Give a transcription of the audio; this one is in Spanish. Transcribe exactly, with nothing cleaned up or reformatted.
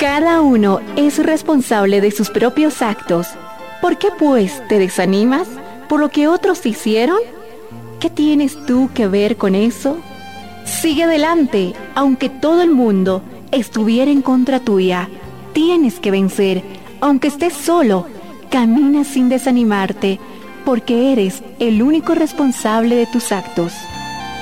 Cada uno es responsable de sus propios actos. ¿Por qué pues te desanimas por lo que otros hicieron? ¿Qué tienes tú que ver con eso? Sigue adelante, aunque todo el mundo estuviera en contra tuya. Tienes que vencer, aunque estés solo. Camina sin desanimarte, porque eres el único responsable de tus actos.